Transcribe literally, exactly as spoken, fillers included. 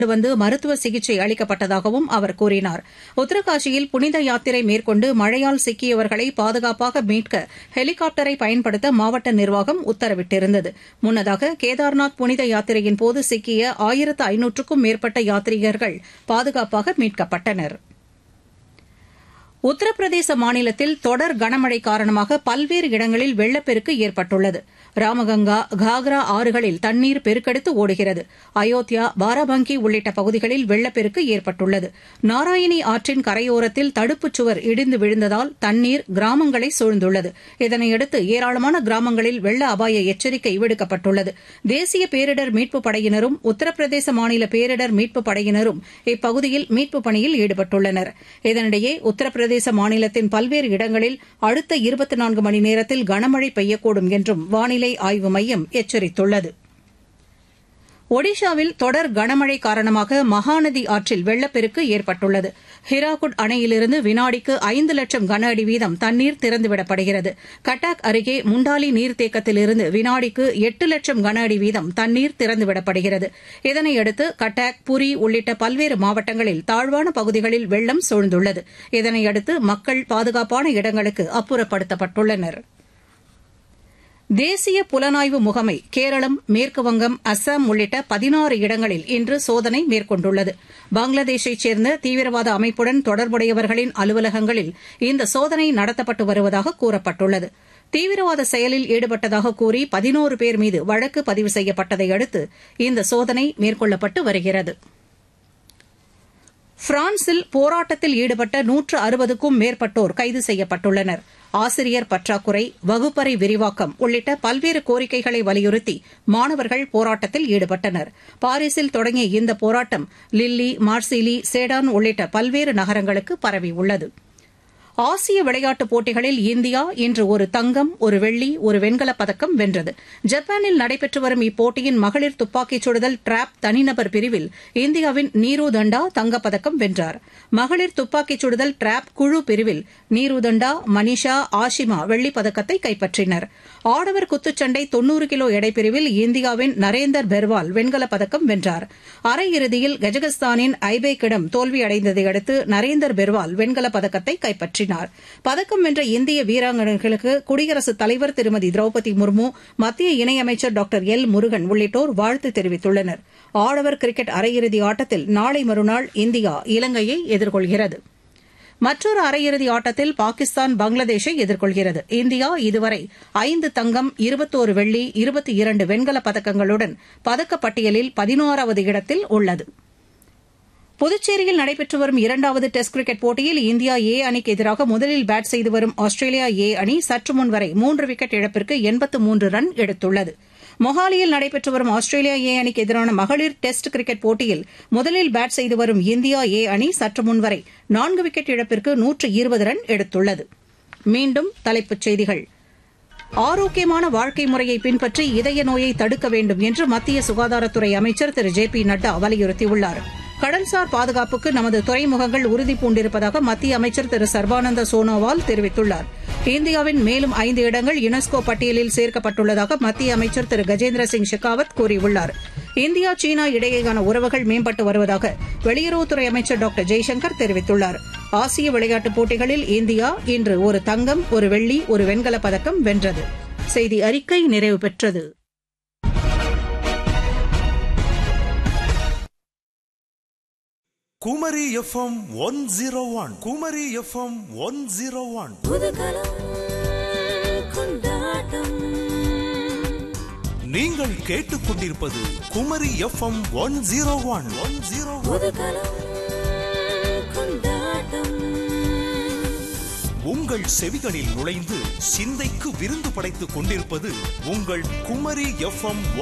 வந்து மருத்துவ சிகிச்சை அளிக்கப்பட்டதாகவும் அவர் கூறினார். உத்தரகாஷியில் புனித யாத்திரை மேற்கொண்டு மழையால் சிக்கியவர்களை பாதுகாப்பாக மீட்க ஹெலிகாப்டரை பயன்படுத்த மாவட்ட நிர்வாகம் உத்தரவிட்டிருந்தது. முன்னதாக கேதார்நாத் புனித யாத்திரையின்போது சிக்கிய ஆயிரத்து ஐநூற்றுக்கும் மேற்பட்ட யாத்ரீகர்கள் பாதுகாப்பாக மீட்கப்பட்டனர். உத்தரப்பிரதேச மாநிலத்தில் தொடர் கனமழை காரணமாக பல்வேறு இடங்களில் வெள்ளப்பெருக்கு ஏற்பட்டுள்ளது. ராமகங்கா, காக்ரா ஆறுகளில் தண்ணீர் பெருக்கெடுத்து ஓடுகிறது. அயோத்தியா, பாராபங்கி உள்ளிட்ட பகுதிகளில் வெள்ளப்பெருக்கு ஏற்பட்டுள்ளது. நாராயணி ஆற்றின் கரையோரத்தில் தடுப்புச் சுவர் இடிந்து விழுந்ததால் தண்ணீர் கிராமங்களை சூழ்ந்துள்ளது. இதனையடுத்து ஏராளமான கிராமங்களில் வெள்ள அபாய எச்சரிக்கை விடுக்கப்பட்டுள்ளது. தேசிய பேரிடர் மீட்புப் படையினரும் உத்தரப்பிரதேச மாநில பேரிடர் மீட்புப் படையினரும் இப்பகுதியில் மீட்புப் பணியில் ஈடுபட்டுள்ளனர். இதனிடையே உத்தரப்பிரதேச மாநிலத்தின் பல்வேறு இடங்களில் அடுத்த இருபத்தி நான்கு மணி நேரத்தில் கனமழை பெய்யக்கூடும் என்றும் வானிலை ஆய்வு மையம் எச்சரித்துள்ளது. ஒடிஷாவில் தொடர் கனமழை காரணமாக மகாநதி ஆற்றில் வெள்ளப்பெருக்கு ஏற்பட்டுள்ளது. ஹிராகுட் அணையிலிருந்து வினாடிக்கு ஐந்து லட்சம் கன அடி வீதம் தண்ணீர் திறந்துவிடப்படுகிறது. கட்டாக் அருகே முண்டாலி நீர்த்தேக்கத்திலிருந்து வினாடிக்கு எட்டு லட்சம் கன அடி வீதம் தண்ணீர் திறந்துவிடப்படுகிறது. இதனையடுத்து கட்டாக், புரி உள்ளிட்ட பல்வேறு மாவட்டங்களில் தாழ்வான பகுதிகளில் வெள்ளம் சூழ்ந்துள்ளது. இதனையடுத்து மக்கள் பாதுகாப்பான இடங்களுக்கு அப்புறப்படுத்தப்பட்டுள்ளனா். தேசிய புலனாய்வு முகமை கேரளம், மேற்குவங்கம், அஸ்ஸாம் உள்ளிட்ட பதினாறு இடங்களில் இன்று சோதனை மேற்கொண்டுள்ளது. பங்களாதேஷைச் சேர்ந்த தீவிரவாத அமைப்புடன் தொடர்புடையவர்களின் அலுவலகங்களில் இந்த சோதனை நடத்தப்பட்டு வருவதாக கூறப்பட்டுள்ளது. தீவிரவாத செயலில் ஈடுபட்டதாக கூறி பதினோரு பேர் மீது வழக்கு பதிவு செய்யப்பட்டதை அடுத்து இந்த சோதனை மேற்கொள்ளப்பட்டு வருகிறது. பிரான்சில் போராட்டத்தில் ஈடுபட்ட நூற்று அறுபதுக்கும் மேற்பட்டோர் கைது செய்யப்பட்டுள்ளனர். ஆசிரியர் பற்றாக்குறை, வகுப்பறை விரிவாக்கம் உள்ளிட்ட பல்வேறு கோரிக்கைகளை வலியுறுத்தி மாணவர்கள் போராட்டத்தில் ஈடுபட்டனர். பாரிஸில் தொடங்கிய இந்த போராட்டம் லில்லி, மார்சிலி, சேடான் உள்ளிட்ட பல்வேறு நகரங்களுக்கு பரவியுள்ளது. ஆசிய விளையாட்டுப் போட்டிகளில் இந்தியா இன்று ஒரு தங்கம், ஒரு வெள்ளி, ஒரு வெண்கலப் பதக்கம் வென்றது. ஜப்பானில் நடைபெற்று வரும் இப்போட்டியின் மகளிர் துப்பாக்கிச் சுடுதல் டிராப் தனிநபர் பிரிவில் இந்தியாவின் நீரு தண்டா தங்கப்பதக்கம் வென்றார். மகளிர் துப்பாக்கிச் சுடுதல் டிராப் குழு பிரிவில் நீரு தண்டா, மனிஷா, ஆஷிமா வெள்ளிப் பதக்கத்தை கைப்பற்றினர். ஆடவர் குத்துச்சண்டை தொன்னூறு கிலோ எடைப்பிரிவில் இந்தியாவின் நரேந்தர் பெர்வால் வெண்கலப் பதக்கம் வென்றார். அரையிறுதியில் கஜகஸ்தானின் ஐபேக்கிடம் தோல்வியடைந்ததை அடுத்து நரேந்தர் பெர்வால் வெண்கலப் பதக்கத்தை கைப்பற்றினார். பதக்கம் வென்ற இந்திய வீராங்கனைகளுக்கு குடியரசுத் தலைவர் திருமதி திரௌபதி முர்மு, மத்திய இணையமைச்சர் டாக்டர் எல் முருகன் உள்ளிட்டோர் வாழ்த்து தெரிவித்துள்ளனர். ஆடவர் கிரிக்கெட் அரையிறுதி ஆட்டத்தில் நாளை மறுநாள் இந்தியா இலங்கையை எதிர்கொள்கிறது. மற்றொரு அரையிறுதி ஆட்டத்தில் பாகிஸ்தான் பங்களாதேஷை எதிர்கொள்கிறது. இந்தியா இதுவரை ஐந்து தங்கம், இருபத்தோரு வெள்ளி, இருபத்தி இரண்டு வெண்கலப் பதக்கங்களுடன் பதக்கப்பட்டியலில் பதினோராவது இடத்தில் உள்ளது. புதுச்சேரியில் நடைபெற்று வரும் இரண்டாவது டெஸ்ட் கிரிக்கெட் போட்டியில் இந்தியா ஏ அணிக்கு எதிராக முதலில் பேட் செய்து வரும் ஆஸ்திரேலியா ஏ அணி சற்று முன் வரை மூன்று விக்கெட் இழப்பிற்கு எண்பத்து மூன்று ரன் எடுத்துள்ளது. மொஹாலியில் நடைபெற்று வரும் ஆஸ்திரேலியா ஏ அணிக்கு எதிரான மகளிர் டெஸ்ட் கிரிக்கெட் போட்டியில் முதலில் பேட் செய்து வரும் இந்தியா ஏ அணி சற்று முன் வரை நான்கு விக்கெட் இழப்பிற்கு நூற்று இருபது ரன் எடுத்துள்ளது. மீண்டும் தலைப்புச் செய்திகள். ஆரோக்கியமான வாழ்க்கை முறையை பின்பற்றி இதய நோயை தடுக்க வேண்டும் என்று மத்திய சுகாதாரத்துறை அமைச்சர் திரு ஜே பி நட்டா வலியுறுத்தியுள்ளார். கடல்சார் பாதுகாப்புக்கு நமது துறைமுகங்கள் உறுதி பூண்டிருப்பதாக மத்திய அமைச்சர் திரு சர்பானந்த சோனோவால் தெரிவித்துள்ளார். இந்தியாவின் மேலும் ஐந்து இடங்கள் யுனெஸ்கோ பட்டியலில் சேர்க்கப்பட்டுள்ளதாக மத்திய அமைச்சர் திரு கஜேந்திர சிங் ஷெகாவத் கூறியுள்ளார். இந்தியா, சீனா இடையேயான உறவுகள் மேம்பட்டு வருவதாக வெளியுறவுத்துறை அமைச்சர் டாக்டர் ஜெய்சங்கர் தெரிவித்துள்ளார். ஆசிய விளையாட்டுப் போட்டிகளில் இந்தியா இன்று ஒரு தங்கம், ஒரு வெள்ளி, ஒரு வெண்கலப் பதக்கம் வென்றது. செய்தி அறிக்கை நிறைவு பெற்றது. Kumari FM one zero one Kumari FM one zero one நீங்கள் கேட்டுக்கொண்டிருப்பது Kumari FM one zero one one zero உங்கள் செவிகளில் நுழைந்து சிந்தைக்கு விருந்து படைத்துக் கொண்டிருப்பது உங்கள் குமரி எஃப்எம்